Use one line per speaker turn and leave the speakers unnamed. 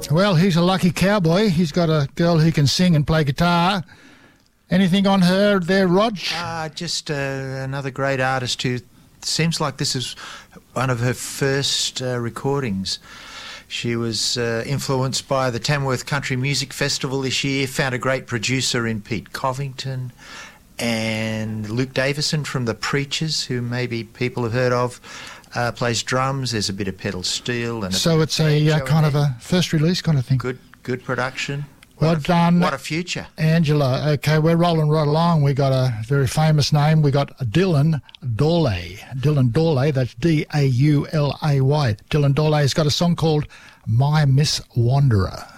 Well, he's a lucky cowboy. He's got a girl who can sing and play guitar. Anything on her there, Rog?
Just another great artist who seems like this is one of her first recordings. She was influenced by the Tamworth Country Music Festival this year, found a great producer in Pete Covington, and Luke Davison from The Preachers, who maybe people have heard of, plays drums. There's a bit of pedal steel. And
so it's a kind of a first release kind of thing.
Good production.
Well done.
What a future.
Angela. Okay, we're rolling right along. We got a very famous name. We got Dylan Dawley. Dylan Dawley, that's Daulay. Dylan Dawley has got a song called My Miss Wanderer.